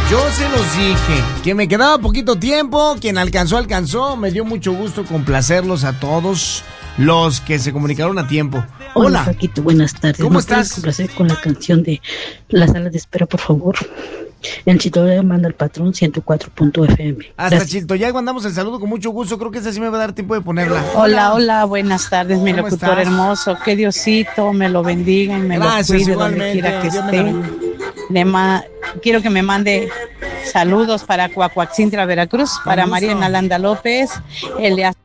Yo se los dije, que me quedaba poquito tiempo, quien alcanzó, alcanzó. Me dio mucho gusto complacerlos a todos los que se comunicaron a tiempo. Hola, Paquito, buenas tardes. ¿Cómo estás? Complacer con la canción de La Sala de Espera, por favor. El Chito le manda al patrón 104.fm. Hasta Chito, ya mandamos el saludo con mucho gusto. Creo que esa sí me va a dar tiempo de ponerla. Hola, buenas tardes, mi locutor estás? Hermoso. Que Diosito me lo bendiga y me Gracias, lo cuide igualmente. donde quiera que Dios me la esté. Quiero que me mande saludos para Coacuaxintra, Veracruz, para gusto. Mariana Landa López, Eleazar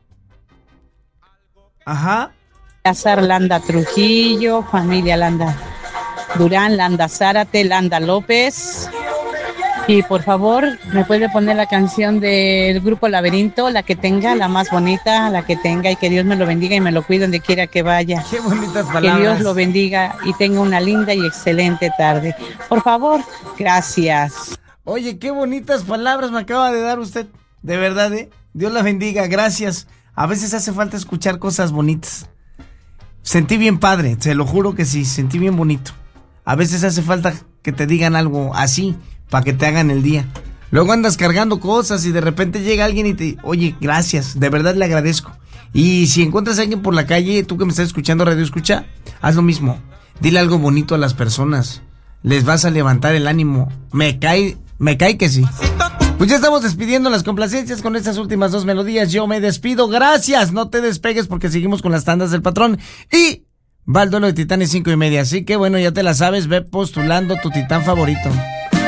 Ajá. Landa Trujillo, familia Landa Durán, Landa Zárate, Landa López. Y por favor, me puede poner la canción del grupo Laberinto, la que tenga, la más bonita, la que tenga, y que Dios me lo bendiga y me lo cuide donde quiera que vaya. Qué bonitas palabras. Que Dios lo bendiga y tenga una linda y excelente tarde. Por favor, gracias. Oye, qué bonitas palabras me acaba de dar usted. De verdad, Dios la bendiga, gracias. A veces hace falta escuchar cosas bonitas. Sentí bien padre, se lo juro que sí, sentí bien bonito. A veces hace falta que te digan algo así, para que te hagan el día. Luego andas cargando cosas y de repente llega alguien y te... Oye, gracias, de verdad le agradezco. Y si encuentras a alguien por la calle, tú que me estás escuchando Radio Escucha, haz lo mismo. Dile algo bonito a las personas. Les vas a levantar el ánimo. Me cae que sí. Pues ya estamos despidiendo las complacencias con estas últimas dos melodías. Yo me despido. Gracias. No te despegues porque seguimos con las tandas del patrón. Y va el duelo de Titanes 5:30. Así que bueno, ya te la sabes. Ve postulando tu titán favorito.